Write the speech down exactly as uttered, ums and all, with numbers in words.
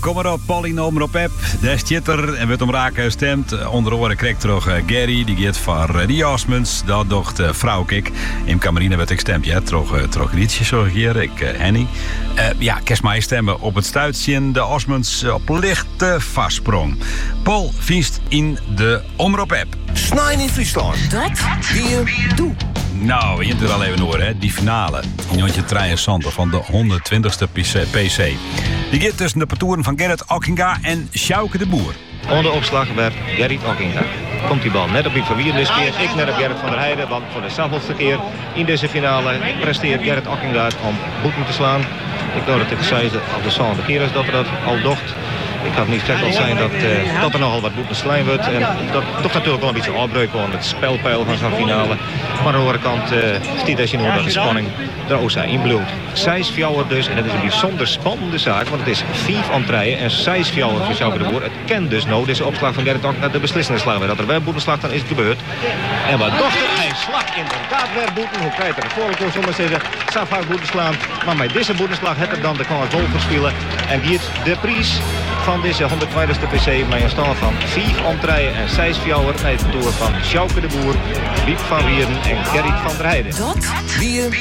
kom maar op, Pauline Omer op app. Daar zit er en wordt om raken stemt. Onder oren krijgt terug uh, Gary, die gaat voor uh, die Osmonds. Dat docht uh, vrouw ik. In Camerine werd ik stemd, ja, terug, uh, terug Rietje, zo hier, ik, uh, Henny. Uh, ja, kerst mij stemmen op het stuitje. De Osmonds op lichte vastsprong. Paul viest in de Omroep app. Snijn in Friesland. Dat Weer doe. Nou, we hebben er al even door, hè. Die finale in Jontje drieënzestig van de honderdtwintigste P C. Die gaat tussen de patouren van Gerrit Ockinga en Sjouke de Boer. Onder opslag werd Gerrit Ockinga. Komt die bal net op Piet van Wieren deze keer. Ik net op Gerrit van der Heijden. Want voor de zoveelste keer in deze finale presteert Gerrit Ockinga om boeten te slaan. Ik denk dat dit de zesde of de zevende keer is dat er dat al docht. Ik had niet gek al zijn dat, uh, dat er nogal wat boeten slaan wordt. En dat toch natuurlijk wel een beetje afbreuk aan het spelpeil van zo'n finale. Maar aan de andere kant uh, stiet als je nu dat de spanning er ook zijn in bloed. Zes fjouwer dus. En dat is een bijzonder spannende zaak. Want het is vijf entreeën en zes fjouwer voor Sjouke de Boer. Het kent dus nou deze opslag van Gerrit Ockinga de beslissende slag. Dat er wel boetenslag, dan is het gebeurd. En wat dochter, hij slag inderdaad weer boeten. Hoe krijgt er een voorkomen zonder zeggen. Zou vaak boeten slaan. Maar met deze boetenslag heeft er dan de kans vol verspillen. En giet de prijs van deze honderdtwintigste P C met een stand van vier omdraaien en zes fjouwer naar het toer van Sjouke de Boer, Wiep van Wieren en Gerrit van der Heijden. Dat Weer